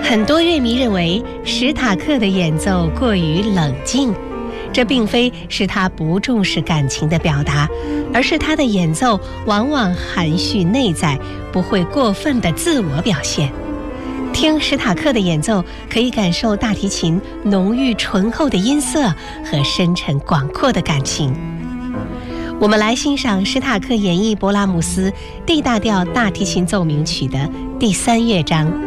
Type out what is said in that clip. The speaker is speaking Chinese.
很多乐迷认为史塔克的演奏过于冷静，这并非是他不重视感情的表达，而是他的演奏往往含蓄内在，不会过分的自我表现。听史塔克的演奏，可以感受大提琴浓郁醇厚的音色和深沉广阔的感情。我们来欣赏史塔克演绎勃拉姆斯 D 大调大提琴奏鸣曲的第3乐章。